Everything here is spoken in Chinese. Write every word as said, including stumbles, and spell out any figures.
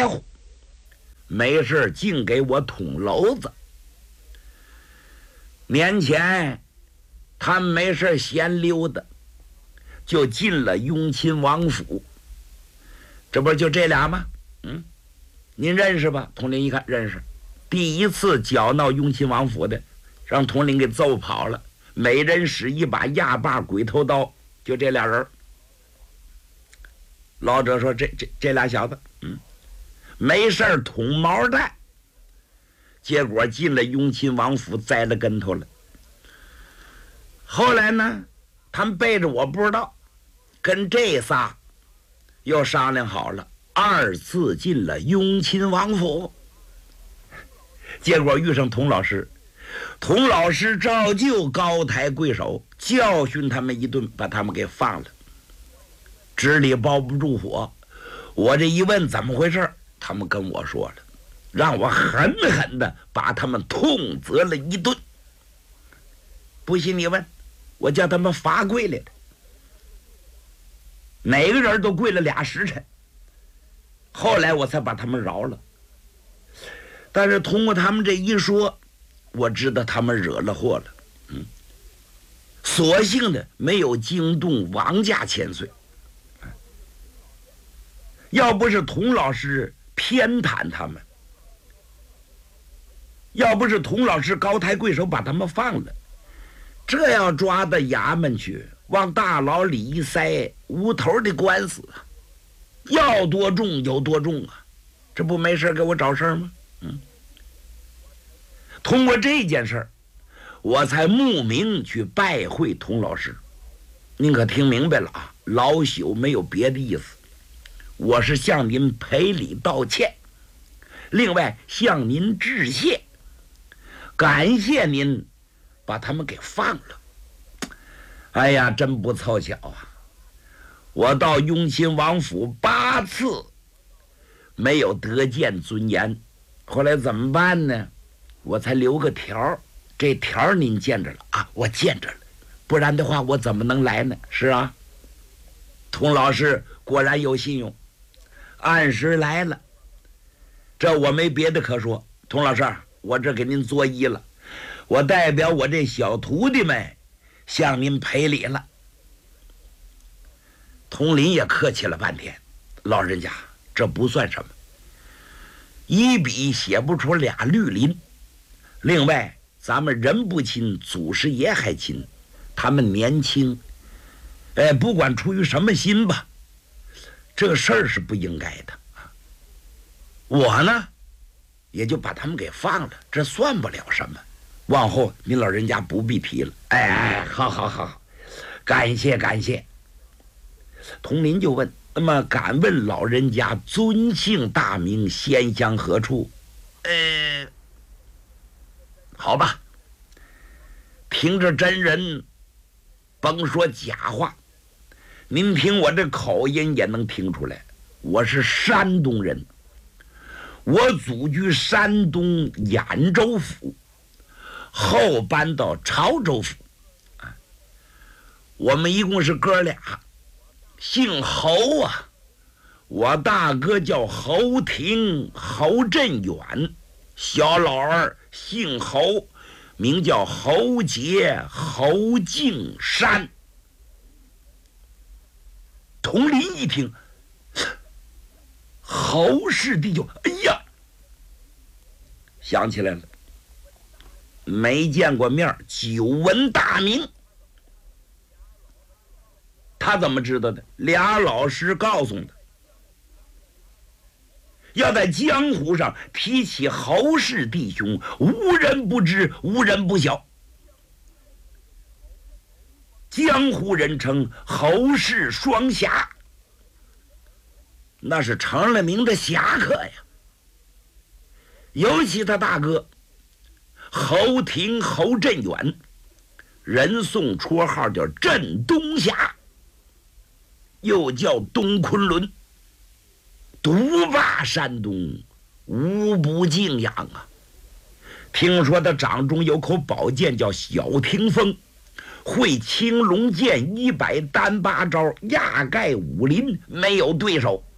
邪乎，没事净给我捅娄子。年前他们没事闲溜达，就进了雍亲王府。这不就这俩吗？嗯，您认识吧？统领一看认识，第一次搅闹雍亲王府的，让统领给揍跑了，每人使一把压把鬼头刀，就这俩人。老者说这这这俩小子，嗯，没事捅毛蛋，结果进了雍亲王府栽了跟头了。后来呢，他们背着我不知道，跟这仨又商量好了，二次进了雍亲王府。结果遇上童老师，童老师照旧高抬贵手，教训他们一顿，把他们给放了。纸里包不住火，我这一问怎么回事，他们跟我说了，让我狠狠的把他们痛责了一顿。不信你问，我叫他们罚跪来的，每个人都跪了俩时辰，后来我才把他们饶了。但是通过他们这一说，我知道他们惹了祸了。嗯，所幸的没有惊动王家千岁。要不是童老师偏袒他们，要不是童老师高抬贵手把他们放了，这要抓到衙门去，往大牢里一塞，无头的官司啊，要多重有多重啊，这不没事给我找事吗？嗯，通过这件事我才慕名去拜会童老师。您可听明白了啊？老朽没有别的意思，我是向您赔礼道歉，另外向您致谢，感谢您把他们给放了。哎呀，真不凑巧啊，我到雍亲王府八次没有得见尊严，后来怎么办呢？我才留个条，这条您见着了啊？我见着了，不然的话我怎么能来呢？是啊，童老师果然有信用，按时来了，这我没别的可说。童老师，我这给您作揖了，我代表我这小徒弟们向您赔礼了。童林也客气了半天，老人家这不算什么，一笔写不出俩绿林，另外咱们人不亲，祖师爷还亲，他们年轻，哎，不管出于什么心吧，这个事儿是不应该的。我呢也就把他们给放了，这算不了什么，往后您老人家不必提了。哎哎，好好好，感谢感谢。童林就问，那么敢问老人家尊姓大名，仙乡何处？呃，好吧，听着真人，甭说假话，您听我这口音也能听出来，我是山东人，我祖居山东兖州府，后搬到潮州府。我们一共是哥俩，姓侯啊，我大哥叫侯廷，侯振远，小老二姓侯，名叫侯杰，侯敬山。童林一听，侯氏弟就哎呀，想起来了，没见过面，久闻大名。他怎么知道的？俩老师告诉他，要在江湖上提起侯氏弟兄，无人不知，无人不晓。江湖人称侯氏双侠，那是成了名的侠客呀。尤其他大哥侯廷侯振远，人送绰号叫镇东侠，又叫东昆仑，独霸山东，无不敬仰啊。听说他掌中有口宝剑叫小霆锋，会青龙剑一百单八招，压盖武林没有对手。